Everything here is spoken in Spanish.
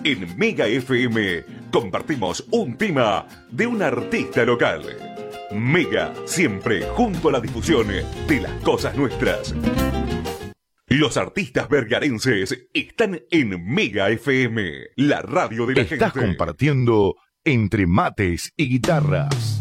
En Mega FM compartimos un tema de un artista local. Mega, siempre junto a la difusión de las cosas nuestras. Los artistas vergarenses están en Mega FM, la radio de la gente. Estás compartiendo Entre Mates y Guitarras.